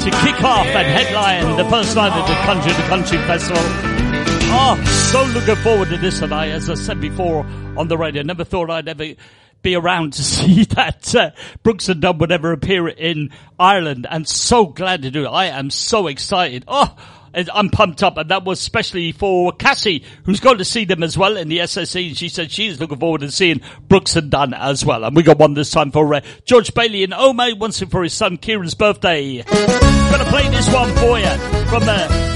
to kick off and headline the first night of the Country Festival. So looking forward to this tonight. As I said before on the radio, never thought I'd ever be around to see that Brooks and Dunn would ever appear in Ireland, and so glad to do it. I am so excited. I'm pumped up, and that was especially for Cassie, who's going to see them as well in the SSE. And she said she's looking forward to seeing Brooks and Dunn as well. And we got one this time for George Bailey in Omagh, wants it for his son Kieran's birthday. Gonna play this one for you from